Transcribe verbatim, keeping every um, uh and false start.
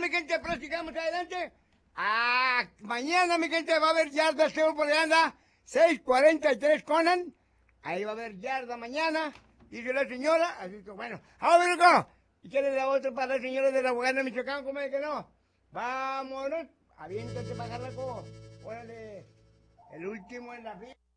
mi gente, practicamos adelante. Ah, mañana, mi gente, va a haber yarda, seguro por ahí anda. seis cuarenta y tres Conan. Ahí va a haber yarda mañana, dice la señora. Así que bueno, ¡vamos, Virgo! ¿Y quiere la otra para la señora de la abogada de Michoacán? ¿Cómo es que no? Vámonos, aviéntate para agarrar la co. Órale, el último en la fila.